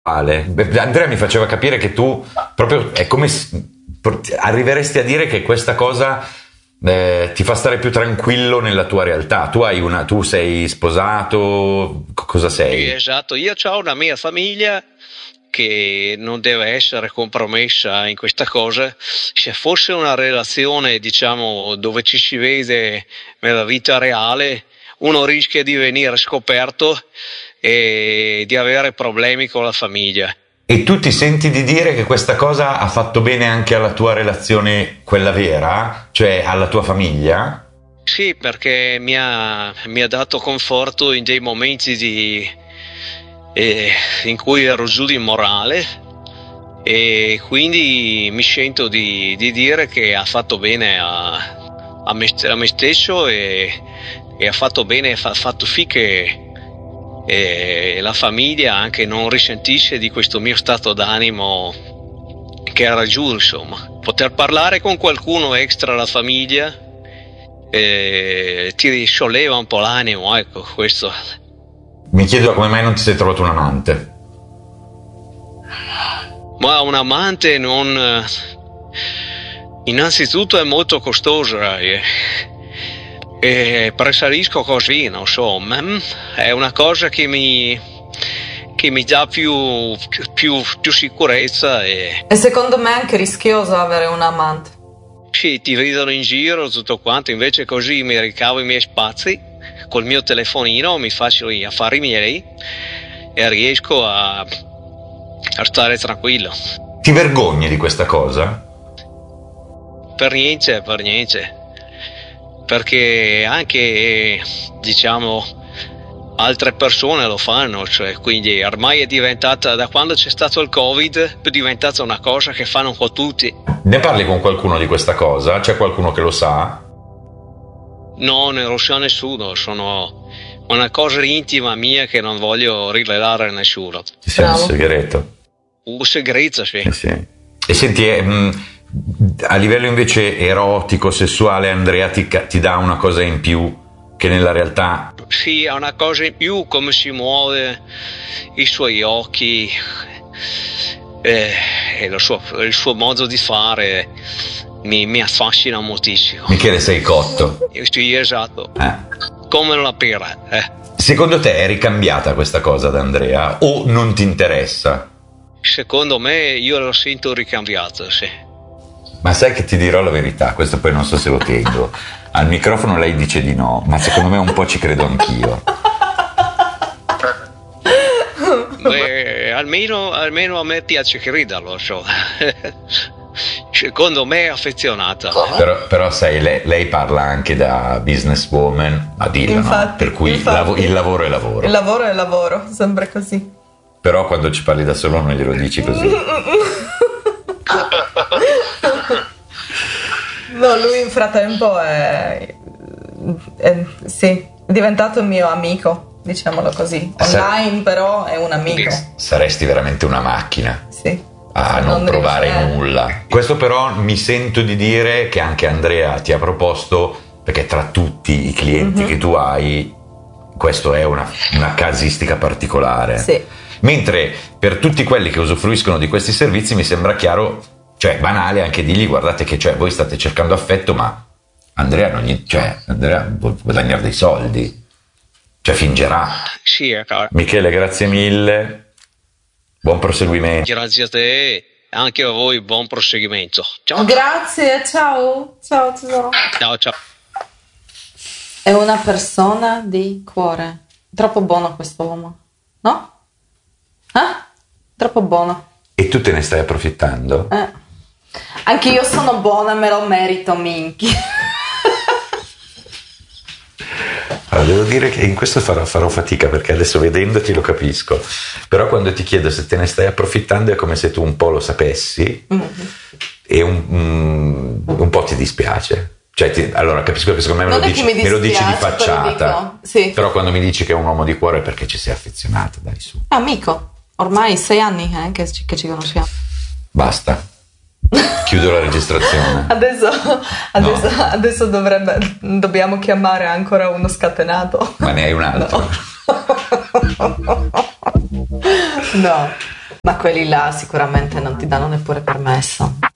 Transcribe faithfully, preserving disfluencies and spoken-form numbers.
Beh, Andrea mi faceva capire che tu proprio è come arriveresti a dire che questa cosa eh, ti fa stare più tranquillo nella tua realtà. Tu hai una, tu sei sposato, cosa sei? Sì, esatto, io ho una mia famiglia che non deve essere compromessa in questa cosa. Se fosse una relazione, diciamo, dove ci si vede nella vita reale, uno rischia di venire scoperto e di avere problemi con la famiglia. E tu ti senti di dire che questa cosa ha fatto bene anche alla tua relazione, quella vera, cioè alla tua famiglia? Sì, perché mi ha, mi ha dato conforto in dei momenti di, eh, in cui ero giù di morale, e quindi mi sento di, di dire che ha fatto bene a, a, me, a me stesso e, e ha fatto bene, ha fatto sì che e la famiglia anche non risentisse di questo mio stato d'animo che era giù, insomma. Poter parlare con qualcuno extra alla famiglia eh, ti solleva un po' l'animo, ecco, questo. Mi chiedo come mai non ti sei trovato un amante. Ma un amante non, innanzitutto è molto costosa e E preferisco così, non so, è una cosa che mi, che mi dà più, più, più sicurezza. E... e secondo me è anche rischioso avere un amante. Sì, ti vedono in giro, tutto quanto, invece così mi ricavo i miei spazi, col mio telefonino mi faccio gli affari miei e riesco a, a stare tranquillo. Ti vergogni di questa cosa? Per niente, per niente. Perché anche, diciamo, altre persone lo fanno, cioè, quindi ormai è diventata, da quando c'è stato il Covid, è diventata una cosa che fanno un po' tutti. Ne parli con qualcuno di questa cosa? C'è qualcuno che lo sa? No, non lo sa nessuno, sono una cosa intima mia che non voglio rivelare a nessuno. Ci sia un segreto. Un segreto, sì. Eh sì. E senti, eh, mh, a livello invece erotico, sessuale, Andrea ti, ti dà una cosa in più che nella realtà... Sì, ha una cosa in più, come si muove, i suoi occhi, eh, e lo suo, il suo modo di fare mi, mi affascina moltissimo. Michele, sei cotto. Sì, esatto. Eh. Come una pera. Eh. Secondo te è ricambiata questa cosa da Andrea o non ti interessa? Secondo me io lo sento ricambiato, sì. Ma sai che ti dirò la verità, questo poi non so se lo tengo. Al microfono lei dice di no, ma secondo me un po' ci credo anch'io. Beh, almeno, almeno a me piace crederlo, so. Secondo me è affezionata. Però, però sai, lei, lei parla anche da businesswoman, ma dillo, infatti, no? Per cui lav- il lavoro è lavoro. Il lavoro è lavoro, sembra così. Però quando ci parli da solo non glielo dici così. No, lui in frattempo è, è, sì, è diventato mio amico, diciamolo così. Online Sar- però è un amico. Saresti veramente una macchina. Sì. A non, non provare riesce. Nulla. Questo però mi sento di dire che anche Andrea ti ha proposto, perché tra tutti i clienti mm-hmm. che tu hai, questo è una, una casistica particolare. Sì. Mentre per tutti quelli che usufruiscono di questi servizi mi sembra chiaro, cioè banale anche dirgli guardate che cioè, voi state cercando affetto, ma Andrea non gli, cioè Andrea vuole guadagnare dei soldi, cioè fingerà. Sì, è chiaro. Michele, grazie mille, buon proseguimento. Grazie a te, anche a voi buon proseguimento. Ciao. Grazie, ciao. Ciao tesoro. Ciao ciao. È una persona di cuore, troppo buono questo uomo, no? Eh? Troppo buono. E tu te ne stai approfittando? Eh. Anche io sono buona, me lo merito, minchia. Allora, devo dire che in questo farò, farò fatica, perché adesso vedendoti lo capisco. Però quando ti chiedo se te ne stai approfittando è come se tu un po' lo sapessi mm-hmm. e un, mm, un po' ti dispiace. Cioè, ti, allora capisco che secondo me me lo, dici, me, me lo dici di facciata. Sì. Però quando mi dici che è un uomo di cuore è perché ci sei affezionata, dai su. Amico. Ormai sei anni eh, che, ci, che ci conosciamo. Basta. Chiudo la registrazione. Adesso, adesso, no. adesso dovrebbe, dobbiamo chiamare ancora uno scatenato. Ma ne hai un altro? No. No. Ma quelli là sicuramente non ti danno neppure permesso.